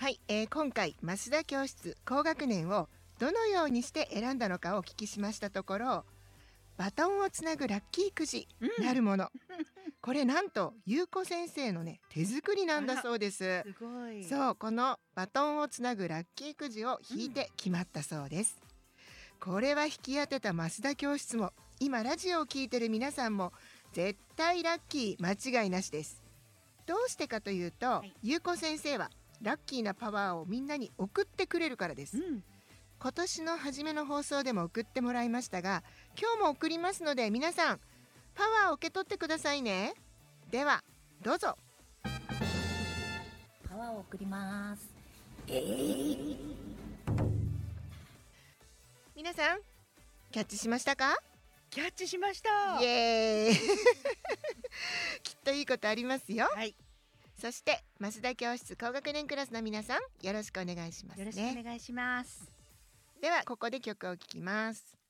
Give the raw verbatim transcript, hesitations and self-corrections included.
はい、えー、今回増田教室高学年をどのようにして選んだのかをお聞きしましたところ、バトンをつなぐラッキーくじなるもの、うん、これなんとゆうこ先生のね手作りなんだそうです。 すごい。 そう、このバトンをつなぐラッキーくじを引いて決まったそうです、うん、これは引き当てた増田教室も今ラジオを聞いてる皆さんも絶対ラッキー間違いなしです。どうしてかというと、はい、ゆうこ先生はラッキーなパワーをみんなに送ってくれるからです、うん、今年の初めの放送でも送ってもらいましたが、今日も送りますので皆さんパワーを受け取ってくださいね。ではどうぞ。 パワーを送ります。えー、 皆さんキャッチしましたか？ キャッチしました。 イエーイきっといいことありますよ、はい、そして増田教室高学年クラスの皆さんよろしくお願いしますね。 よろしくお願いします。 ではここで曲を聴きます。